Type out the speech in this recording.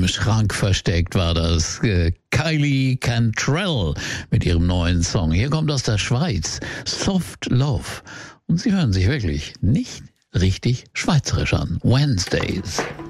im Schrank versteckt war das. Kylie Cantrell mit ihrem neuen Song. Hier kommt aus der Schweiz Soft Love. Und sie hören sich wirklich nicht richtig schweizerisch an. Wednesdays.